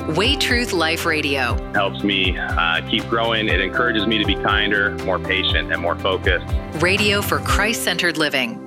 Way Truth Life Radio. Helps me keep growing. It encourages me to be kinder, more patient, and more focused. Radio for Christ-centered living.